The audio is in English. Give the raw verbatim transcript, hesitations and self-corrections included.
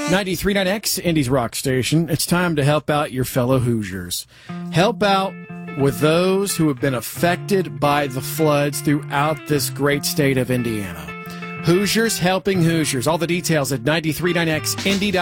ninety-three point nine X, Indy's rock station. It's time to help out your fellow Hoosiers. Help out with those who have been affected by the floods throughout this great state of Indiana. Hoosiers helping Hoosiers. All the details at ninety-three point nine X Indy.